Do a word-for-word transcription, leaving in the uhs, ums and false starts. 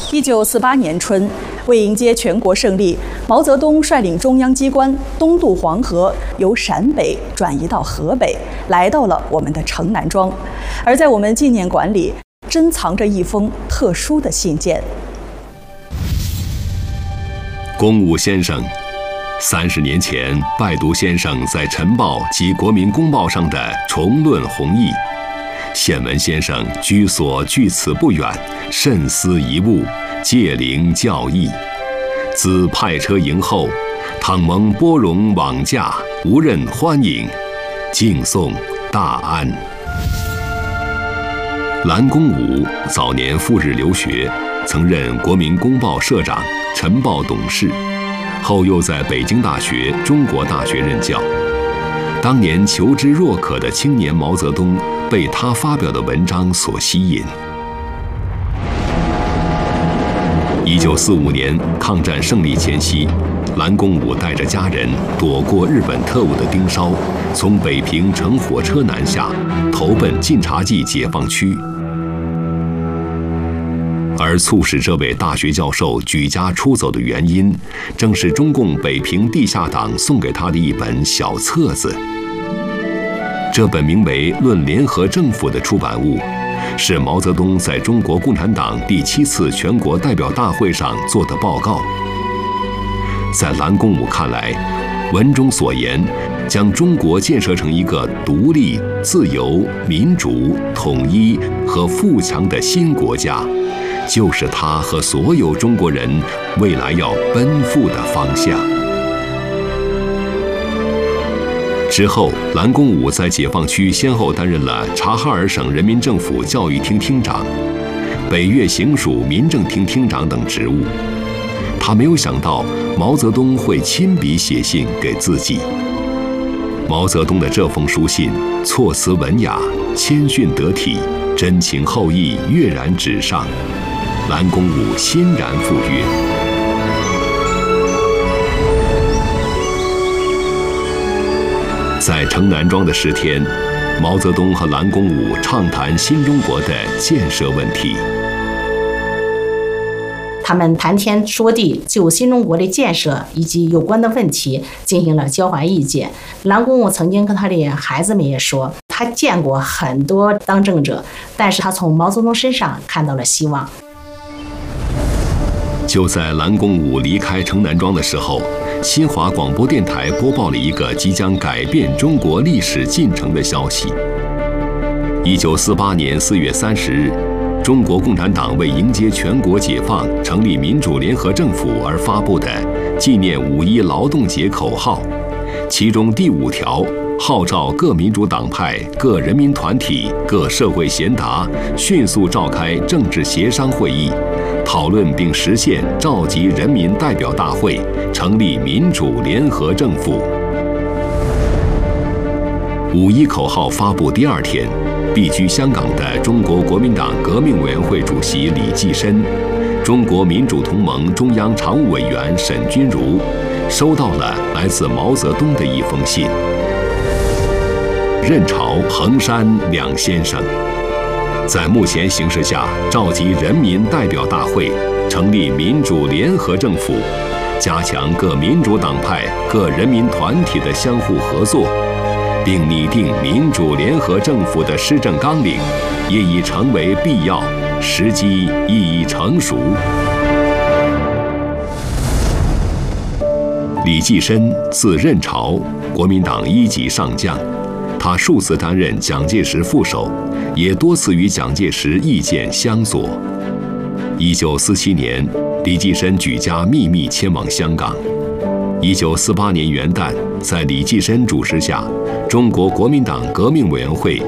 一九四八年春，为迎接全国胜利，毛泽东率领中央机关东渡黄河，由陕北转移到河北，来到了我们的城南庄。而在我们纪念馆里，珍藏着一封特殊的信件。 公武先生，三十年前拜读先生在《晨报》及《国民公报》上的重论弘毅。现闻先生居所距此不远，慎思一物，借灵教义。自派车迎候，倘蒙拨冗往驾，无任欢迎，敬送大安。蓝公武早年赴日留学，曾任《国民公报》社长、《晨报》董事，后又在北京大学、中国大学任教。当年求知若渴的青年毛泽东被他发表的文章所吸引。一九四五年抗战胜利前夕，蓝公武带着家人躲过日本特务的盯梢，从北平乘火车南下，投奔晋察冀解放区。而促使这位大学教授举家出走的原因，正是中共北平地下党送给他的一本小册子。这本名为《论联合政府》的出版物，是毛泽东在中国共产党第七次全国代表大会上做的报告。在蓝公武看来，文中所言将中国建设成一个独立、自由、民主、统一和富强的新国家，就是他和所有中国人未来要奔赴的方向。之后，蓝公武在解放区先后担任了察哈尔省人民政府教育厅厅长、北岳行署民政厅厅长等职务。他没有想到毛泽东会亲笔写信给自己。毛泽东的这封书信措辞文雅，谦逊得体，真情厚意跃然纸上，蓝公武欣然赴约。在城南庄的十天，毛泽东和蓝公武畅谈新中国的建设问题。 他们谈天说地，就新中国的建设以及有关的问题进行了交换意见。蓝公武曾经跟他的孩子们也说，他见过很多当政者，但是他从毛泽东身上看到了希望。 就在蓝公武离开城南庄的时候，新华广播电台播报了一个即将改变中国历史进程的消息。一九四八年四月三十日，中国共产党为迎接全国解放、成立民主联合政府而发布的纪念五一劳动节口号，其中第五条号召各民主党派、各人民团体、各社会贤达迅速召开政治协商会议，讨论并实现召集人民代表大会，成立民主联合政府。五一口号发布第二天，避居香港的中国国民党革命委员会主席李济深、中国民主同盟中央常务委员沈钧儒收到了来自毛泽东的一封信。任潮、衡山两先生在目前形势下召集人民代表大会，成立民主联合政府，加强各民主党派、各人民团体的相互合作，并拟定民主联合政府的施政纲领，也已成为必要，时机亦已成熟。李济深字任潮，国民党一级上将，他数次担任蒋介石副手，也多次与蒋介石意见相左。一九四七年，李济深举家秘密迁往香港。一九四八年元旦，在李济深主持下，中国国民党革命委员会